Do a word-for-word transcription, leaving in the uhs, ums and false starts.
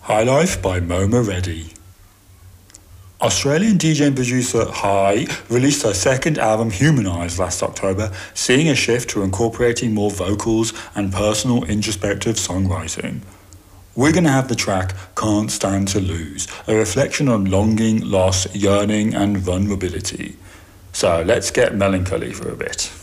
High Life by Moma Reddy. Australian D J and producer Hi released her second album Humanized last October, seeing a shift to incorporating more vocals and personal introspective songwriting. We're going to have the track Can't Stand to Lose, a reflection on longing, loss, yearning and vulnerability. So let's get melancholy for a bit.